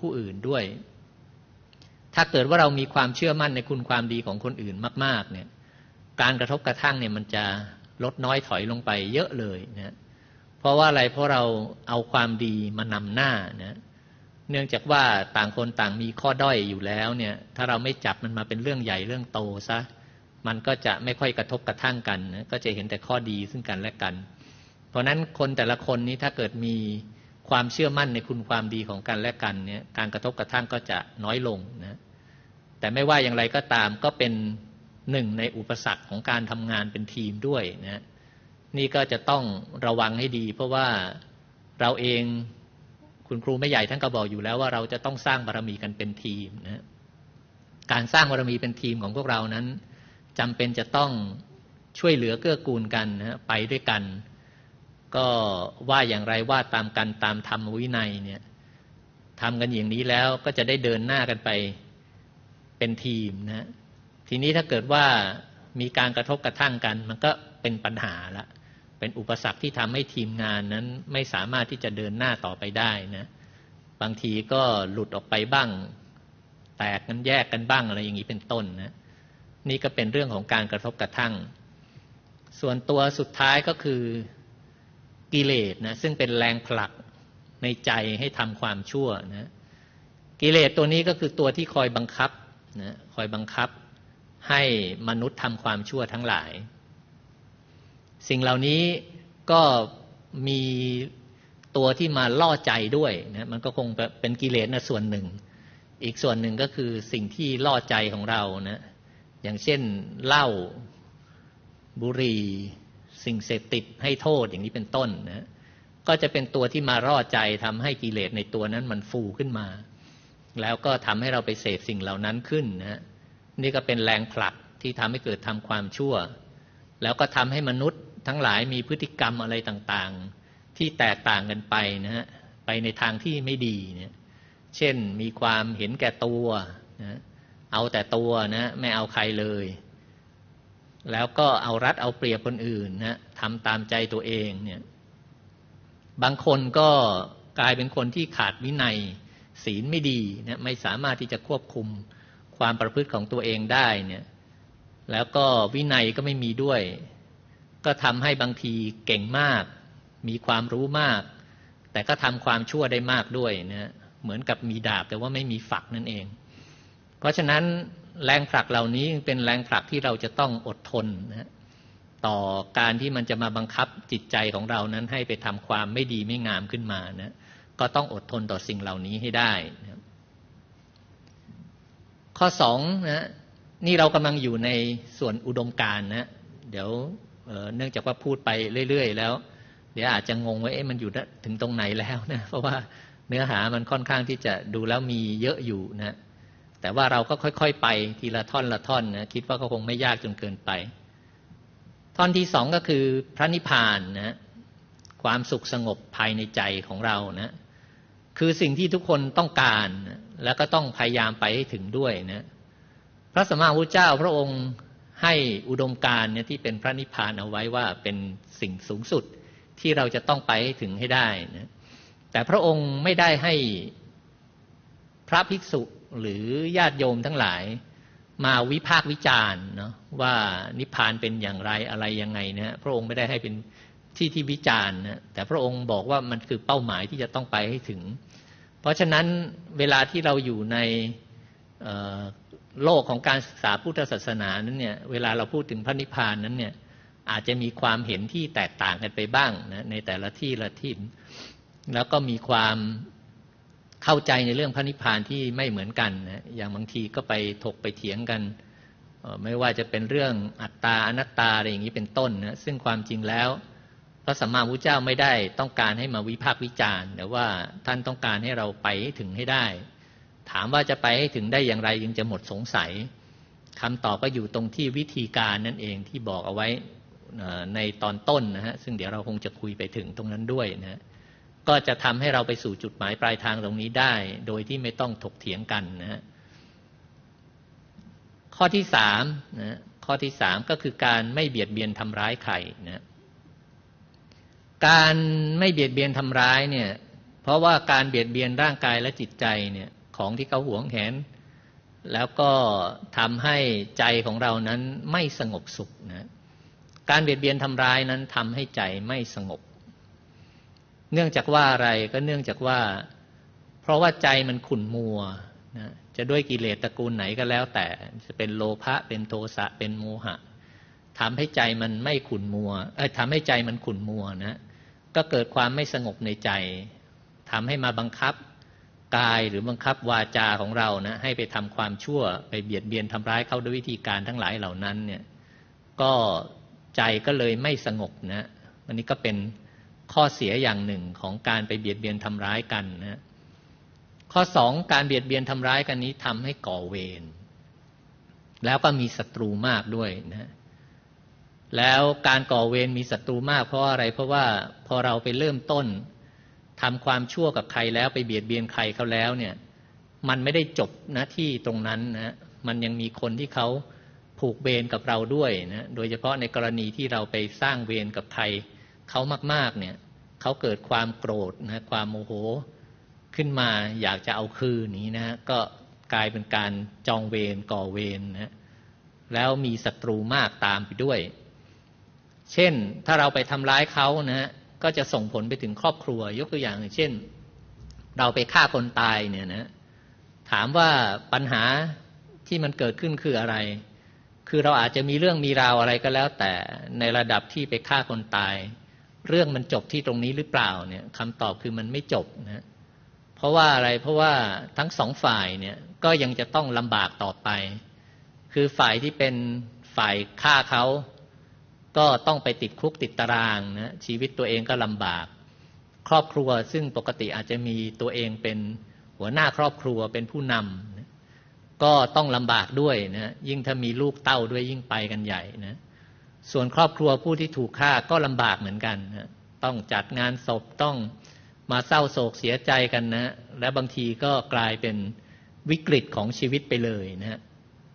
ผู้อื่นด้วยถ้าเกิดว่าเรามีความเชื่อมั่นในคุณความดีของคนอื่นมากๆเนี่ยการกระทบกระทั่งเนี่ยมันจะลดน้อยถอยลงไปเยอะเลยนะเพราะว่าอะไรเพราะเราเอาความดีมานำหน้านะเนื่องจากว่าต่างคนต่างมีข้อด้อยอยู่แล้วเนี่ยถ้าเราไม่จับมันมาเป็นเรื่องใหญ่เรื่องโตซะมันก็จะไม่ค่อยกระทบกระทั่งกันนะก็จะเห็นแต่ข้อดีซึ่งกันและกันเพราะนั้นคนแต่ละคนนี้ถ้าเกิดมีความเชื่อมั่นในคุณความดีของกันและกันเนี่ยการกระทบกระทั่งก็จะน้อยลงนะแต่ไม่ว่าอย่างไรก็ตามก็เป็นหนึ่งในอุปสรรคของการทำงานเป็นทีมด้วยนะนี่ก็จะต้องระวังให้ดีเพราะว่าเราเองคุณครูแม่ใหญ่ท่านก็บอกอยู่แล้วว่าเราจะต้องสร้างบารมีกันเป็นทีมนะการสร้างบารมีเป็นทีมของพวกเรานั้นจำเป็นจะต้องช่วยเหลือเกื้อกูลกันนะไปด้วยกันก็ว่าอย่างไรว่าตามกันตามธรรมวินัยเนี่ยทำกันอย่างนี้แล้วก็จะได้เดินหน้ากันไปเป็นทีมนะทีนี้ถ้าเกิดว่ามีการกระทบกระทั่งกันมันก็เป็นปัญหาละเป็นอุปสรรคที่ทำให้ทีมงานนั้นไม่สามารถที่จะเดินหน้าต่อไปได้นะบางทีก็หลุดออกไปบ้างแตกกันแยกกันบ้างอะไรอย่างนี้เป็นต้นนะนี่ก็เป็นเรื่องของการกระทบกระทั่งส่วนตัวสุดท้ายก็คือกิเลสนะซึ่งเป็นแรงผลักในใจให้ทำความชั่วนะกิเลสตัวนี้ก็คือตัวที่คอยบังคับนะคอยบังคับให้มนุษย์ทำความชั่วทั้งหลายสิ่งเหล่านี้ก็มีตัวที่มาล่อใจด้วยนะมันก็คงเป็นกิเลสนะส่วนหนึ่งอีกส่วนหนึ่งก็คือสิ่งที่ล่อใจของเรานะอย่างเช่นเหล้าบุหรี่สิ่งเสพติดให้โทษอย่างนี้เป็นต้นนะก็จะเป็นตัวที่มาล่อใจทำให้กิเลสในตัวนั้นมันฟูขึ้นมาแล้วก็ทำให้เราไปเสพสิ่งเหล่านั้นขึ้นนะนี่ก็เป็นแรงผลักที่ทำให้เกิดทำความชั่วแล้วก็ทำให้มนุษย์ทั้งหลายมีพฤติกรรมอะไรต่างๆที่แตกต่างกันไปนะฮะไปในทางที่ไม่ดีเนี่ยเช่นมีความเห็นแก่ตัวนะเอาแต่ตัวนะไม่เอาใครเลยแล้วก็เอารัดเอาเปรียบคนอื่นนะทำตามใจตัวเองเนี่ยบางคนก็กลายเป็นคนที่ขาดวินัยศีลไม่ดีนะไม่สามารถที่จะควบคุมความประพฤติของตัวเองได้เนี่ยแล้วก็วินัยก็ไม่มีด้วยก็ทำให้บางทีเก่งมากมีความรู้มากแต่ก็ทำความชั่วได้มากด้วยนะเหมือนกับมีดาบแต่ว่าไม่มีฝักนั่นเองเพราะฉะนั้นแรงผลักเหล่านี้เป็นแรงผลักที่เราจะต้องอดทนนะต่อการที่มันจะมาบังคับจิตใจของเรานั้นให้ไปทำความไม่ดีไม่งามขึ้นมานะก็ต้องอดทนต่อสิ่งเหล่านี้ให้ได้นะข้อ2นะนี่เรากำลังอยู่ในส่วนอุดมการณ์นะเดี๋ยวเนื่องจากว่าพูดไปเรื่อยๆแล้วเดี๋ยวอาจจะงงว่ามันอยู่ถึงตรงไหนแล้วนะเพราะว่าเนื้อหามันค่อนข้างที่จะดูแล้วมีเยอะอยู่นะแต่ว่าเราก็ค่อยๆไปทีละท่อนละท่อนนะคิดว่าก็คงไม่ยากจนเกินไปท่อนที่2ก็คือพระนิพพานนะความสุขสงบภายในใจของเรานะคือสิ่งที่ทุกคนต้องการนะแล้วก็ต้องพยายามไปให้ถึงด้วยนะพระสัมมาสัมพุทธเจ้าพระองค์ให้อุดมการณ์เนี่ยที่เป็นพระนิพพานเอาไว้ว่าเป็นสิ่งสูงสุดที่เราจะต้องไปให้ถึงให้ได้นะแต่พระองค์ไม่ได้ให้พระภิกษุหรือญาติโยมทั้งหลายมาวิพากษ์วิจารณ์เนาะว่านิพพานเป็นอย่างไรอะไรยังไงนะพระองค์ไม่ได้ให้เป็นที่วิจารณ์นะแต่พระองค์บอกว่ามันคือเป้าหมายที่จะต้องไปให้ถึงเพราะฉะนั้นเวลาที่เราอยู่ในโลกของการศึกษาพุทธศาสนานั้นเนี่ยเวลาเราพูดถึงพระนิพพานนั้นเนี่ยอาจจะมีความเห็นที่แตกต่างกันไปบ้างนะในแต่ละที่ละที่แล้วก็มีความเข้าใจในเรื่องพระนิพพานที่ไม่เหมือนกันนะอย่างบางทีก็ไปถกไปเถียงกันไม่ว่าจะเป็นเรื่องอัตตาอนัตตาอะไรอย่างนี้เป็นต้นนะซึ่งความจริงแล้วพระสัมมาสัมพุทธเจ้าไม่ได้ต้องการให้มาวิพากษ์วิจารณ์แต่ว่าท่านต้องการให้เราไปให้ถึงให้ได้ถามว่าจะไปให้ถึงได้อย่างไรจึงจะหมดสงสัยคำตอบก็อยู่ตรงที่วิธีการนั่นเองที่บอกเอาไว้ในตอนต้นนะฮะซึ่งเดี๋ยวเราคงจะคุยไปถึงตรงนั้นด้วยนะก็จะทำให้เราไปสู่จุดหมายปลายทางตรงนี้ได้โดยที่ไม่ต้องถกเถียงกันนะฮะข้อที่3นะข้อที่3ก็คือการไม่เบียดเบียนทำร้ายใครนะการไม่เบียดเบียนทำร้ายเนี่ยเพราะว่าการเบียดเบียนร่างกายและจิตใจเนี่ยของที่เขาหวงแหนแล้วก็ทำให้ใจของเรานั้นไม่สงบสุขนะการเบียดเบียนทำร้ายนั้นทำให้ใจไม่สงบเนื่องจากว่าอะไรก็เนื่องจากว่าเพราะว่าใจมันขุ่นมัวนะจะด้วยกิเลสตระกูลไหนก็แล้วแต่จะเป็นโลภะเป็นโทสะเป็นโมหะทำให้ใจมันไม่ขุ่นมัวทำให้ใจมันขุ่นมัวนะก็เกิดความไม่สงบในใจทำให้มาบังคับกายหรือบังคับวาจาของเรานะให้ไปทำความชั่วไปเบียดเบียนทำร้ายเขาด้วยวิธีการทั้งหลายเหล่านั้นเนี่ยก็ใจก็เลยไม่สงบนะอันนี้ก็เป็นข้อเสียอย่างหนึ่งของการไปเบียดเบียนทำร้ายกันนะข้อสองการเบียดเบียนทำร้ายกันนี้ทำให้ก่อเวรแล้วก็มีศัตรูมากด้วยนะแล้วการก่อเวรมีศัตรูมากเพราะอะไรเพราะว่าพอเราไปเริ่มต้นทำความชั่วกับใครแล้วไปเบียดเบียนใครเขาแล้วเนี่ยมันไม่ได้จบนะที่ตรงนั้นนะมันยังมีคนที่เขาผูกเวรกับเราด้วยนะโดยเฉพาะในกรณีที่เราไปสร้างเวรกับใครเขามากๆเนี่ยเขาเกิดความโกรธนะความโมโหขึ้นมาอยากจะเอาคืนนี้นะก็กลายเป็นการจองเวรก่อเวรนะแล้วมีศัตรูมากตามไปด้วยเช่นถ้าเราไปทำร้ายเขานะก็จะส่งผลไปถึงครอบครัวยกตัวอย่างเช่นเราไปฆ่าคนตายเนี่ยนะถามว่าปัญหาที่มันเกิดขึ้นคืออะไรคือเราอาจจะมีเรื่องมีราวอะไรก็แล้วแต่ในระดับที่ไปฆ่าคนตายเรื่องมันจบที่ตรงนี้หรือเปล่าเนี่ยคำตอบคือมันไม่จบนะเพราะว่าอะไรเพราะว่าทั้งสองฝ่ายเนี่ยก็ยังจะต้องลำบากต่อไปคือฝ่ายที่เป็นฝ่ายฆ่าเขาก็ต้องไปติดคุกติดตารางนะชีวิตตัวเองก็ลำบากครอบครัวซึ่งปกติอาจจะมีตัวเองเป็นหัวหน้าครอบครัวเป็นผู้นำนะก็ต้องลำบากด้วยนะยิ่งถ้ามีลูกเต้าด้วยยิ่งไปกันใหญ่นะส่วนครอบครัวผู้ที่ถูกฆ่าก็ลำบากเหมือนกันนะต้องจัดงานศพต้องมาเศร้าโศกเสียใจกันนะและบางทีก็กลายเป็นวิกฤตของชีวิตไปเลยนะ